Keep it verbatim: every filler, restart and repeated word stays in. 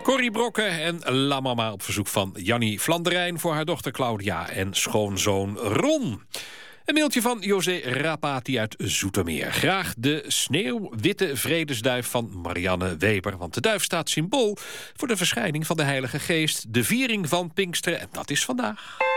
Corrie Brokken en La Mama op verzoek van Jannie Vlanderijn voor haar dochter Claudia en schoonzoon Ron. Een mailtje van José Rapati uit Zoetermeer. Graag de sneeuwwitte vredesduif van Marianne Weber. Want de duif staat symbool voor de verschijning van de Heilige Geest, de viering van Pinksteren. En dat is vandaag.